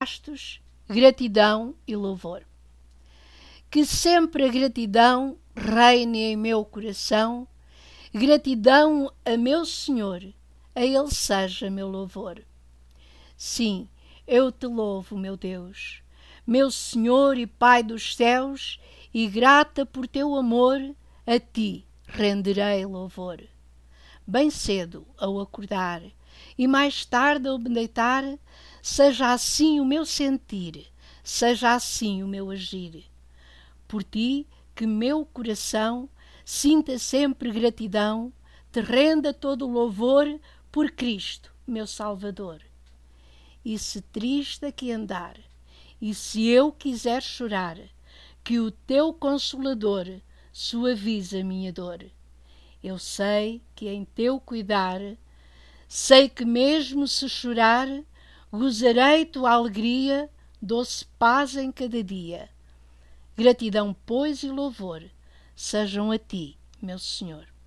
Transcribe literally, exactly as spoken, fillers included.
gastos, gratidão e louvor. Que sempre a gratidão reine em meu coração, gratidão a meu Senhor, a Ele seja meu louvor. Sim, eu te louvo, meu Deus, meu Senhor e Pai dos céus, e grata por teu amor, a ti renderei louvor. Bem cedo ao acordar e mais tarde ao me deitar, seja assim o meu sentir, seja assim o meu agir. Por ti que meu coração sinta sempre gratidão, te renda todo o louvor por Cristo, meu Salvador. E se triste aqui andar, e se eu quiser chorar, que o teu Consolador suavize a minha dor. Eu sei que em teu cuidar, sei que mesmo se chorar, gozarei tua alegria, doce paz em cada dia. Gratidão, pois, e louvor sejam a ti, meu Senhor.